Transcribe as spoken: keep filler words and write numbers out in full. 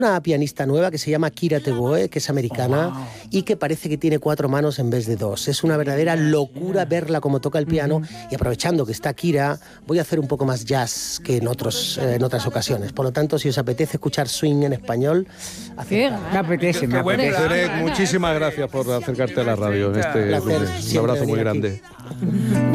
Una pianista nueva que se llama Kira Teboe, que es americana, oh, wow. y que parece que tiene cuatro manos en vez de dos. Es una verdadera locura verla como toca el piano, uh-huh. y aprovechando que está Kira, voy a hacer un poco más jazz que en, otros, eh, en otras ocasiones. Por lo tanto, si os apetece escuchar swing en español, me apetece, me apetece. Peret, muchísimas gracias por acercarte a la radio en este lunes. Un abrazo muy grande.